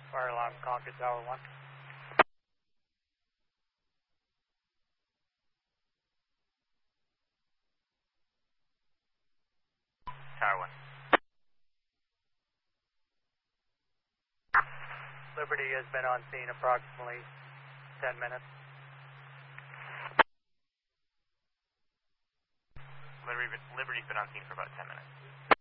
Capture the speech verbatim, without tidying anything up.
Fire alarm, Concord Tower one. Tower one. Liberty has been on scene approximately ten minutes. Liberty, Liberty's been on scene for about ten minutes.